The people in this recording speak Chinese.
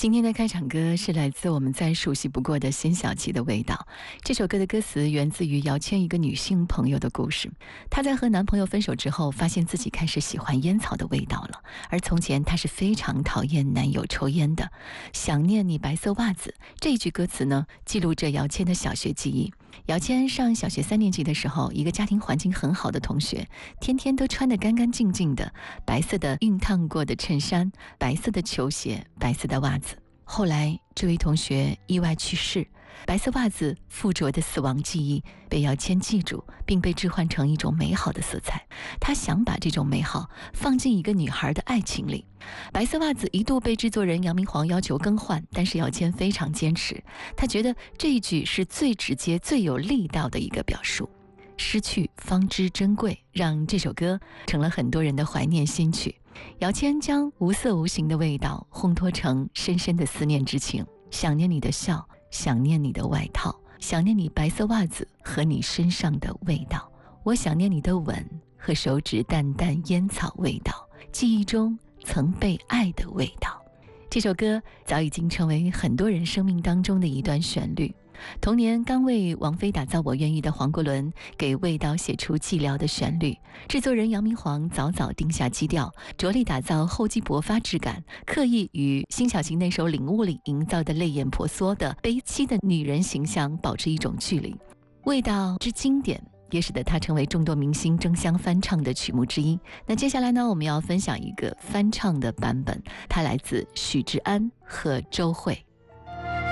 今天的开场歌是来自我们再熟悉不过的辛晓琪的味道。这首歌的歌词源自于姚谦一个女性朋友的故事。她在和男朋友分手之后，发现自己开始喜欢烟草的味道了，而从前她是非常讨厌男友抽烟的。想念你白色袜子，这一句歌词呢，记录着姚谦的小学记忆。姚谦上小学3年级的时候，一个家庭环境很好的同学，天天都穿得干干净净的，白色的熨烫过的衬衫，白色的球鞋，白色的袜子。后来这位同学意外去世，白色袜子附着的死亡记忆被姚谦记住，并被置换成一种美好的色彩。他想把这种美好放进一个女孩的爱情里。白色袜子一度被制作人杨明煌要求更换，但是姚谦非常坚持，他觉得这一句是最直接最有力道的一个表述。失去方知珍贵，让这首歌成了很多人的怀念新曲。姚谦将无色无形的味道烘托成深深的思念之情，想念你的笑，想念你的外套，想念你白色袜子和你身上的味道，我想念你的吻和手指淡淡烟草味道，记忆中曾被爱的味道。这首歌早已经成为很多人生命当中的一段旋律。同年刚为王菲打造我愿意的黄国伦给味道写出寂寥的旋律，制作人杨明煌早早定下基调，着力打造厚积薄发质感，刻意与辛晓琪那首领悟里营造的泪眼婆娑的悲凄的女人形象保持一种距离。味道之经典也使得它成为众多明星争相翻唱的曲目之一。那接下来呢，我们要分享一个翻唱的版本，它来自许志安和周蕙。